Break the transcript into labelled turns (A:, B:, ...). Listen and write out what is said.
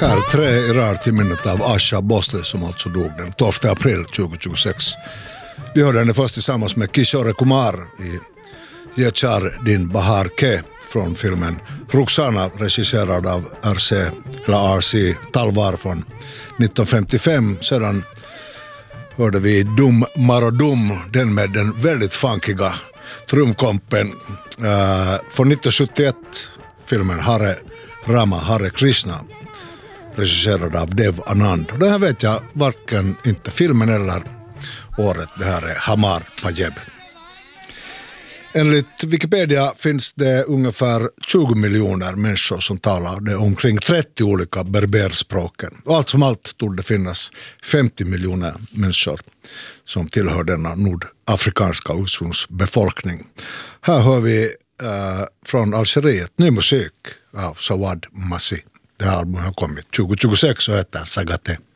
A: Här trärar till minnet av Asha Bosle som alltså dog den 12 april 2026. Vi hörde henne först tillsammans med Kishore Kumar i Ye Char Din Bahar Ke från filmen Rukhsana, regisserad av R.C. Talwar från 1955. Sedan hörde vi Dum Marodum, den med den väldigt funkiga trumkompen från 1971, filmen Hare Rama Hare Krishna, regisserad av Dev Anand. Och det här vet jag varken inte filmen eller året. Det här är Hamar Pajeb. Enligt Wikipedia finns det ungefär 20 miljoner människor som talar det omkring 30 olika berberspråken. Och allt som allt torde det finnas 50 miljoner människor som tillhör denna nordafrikanska ursprungsbefolkning. Här hör vi från Algeriet ny musik av Sawad Massi. Det här albumet har kommit 2026 och heter Sagate.